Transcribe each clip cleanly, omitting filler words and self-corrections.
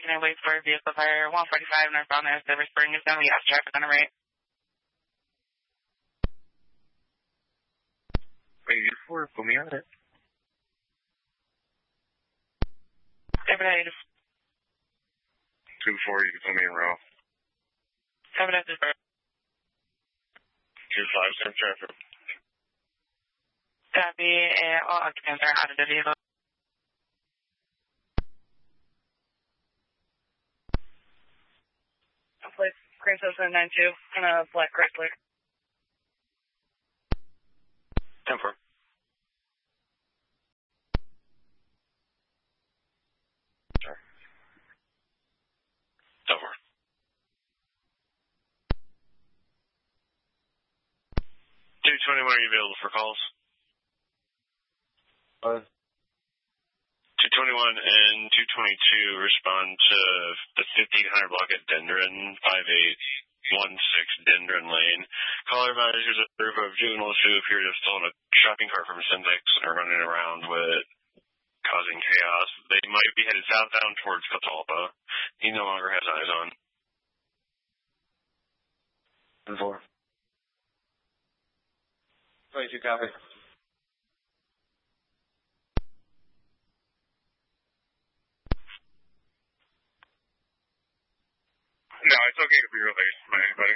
taking a wait for vehicle fire 145 northbound as Silver Spring is going to be off traffic on the right. Wait, you four, put me on it. Seven 2-4, you can put me in row. 7 2-5, same traffic. Copy, and all occupants are out of the vehicle. Place Green 792 on a black Chrysler. 10-4. Sure. 10-4. 221, are you available for calls? 221 and 222 respond to the 1500 block at Dendron, 5816 Dendron Lane. Caller advises a group of juveniles who appear to have stolen a shopping cart from Syndex and are running around with causing chaos. They might be headed southbound towards Catalpa. He no longer has eyes on. 4. 22 copy. No, it's okay to be released by anybody.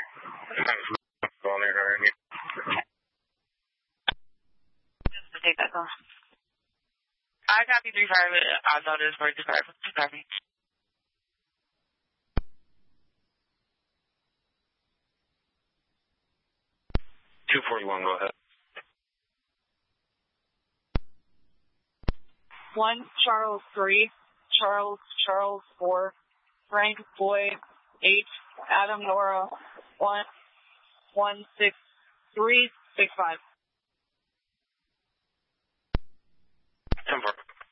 Take that call. I copy 35. I thought it was 45. Copy. $241, go ahead. 1 Charles 3, Charles 4, Frank Boyd 8, Adam Nora 1, 1 6 3 6 5. 10-4.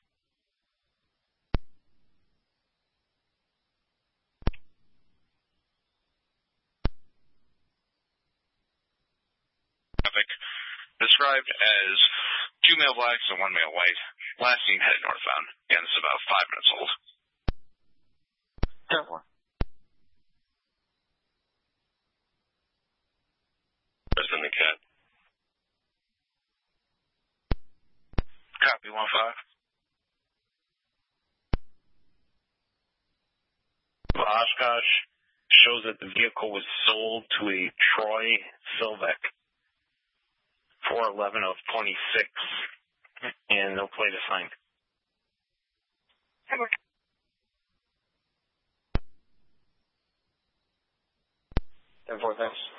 Traffic described as 2 male blacks and 1 male white. Last seen headed northbound. Again, this is about 5 minutes old. 10-4. President the cat. Copy 1-5. Oshkosh shows that the vehicle was sold to a Troy Silvek. 411 of 26. And no plate assigned. 10-4, thanks.